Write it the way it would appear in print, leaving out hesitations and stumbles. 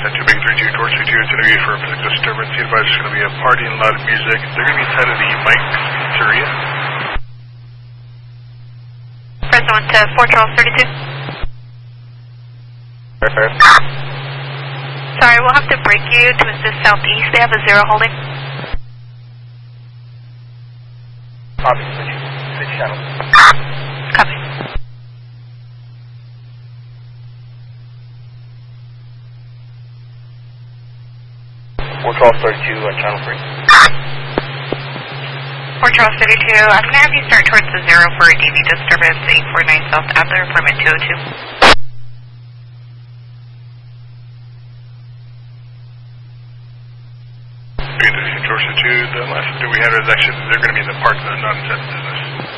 10 2 Big 32, Torch 32, it's going to be for a physical disturbance. The advice is going to be a party and loud music. They're going to be inside of the Mike's Pizzeria. Fresno to 4 Charles 32. Sorry, we'll have to break you to assist southeast. They have a 0 holding. Copy, switch channel. Copy. Charles 32 on channel 3. 4 Charles 32, I'm going to have you start towards the 0 for a DV disturbance, 849 South Adler, permit 202. Georgia 2, the last thing we had is actually, they're going to be in the park, not in the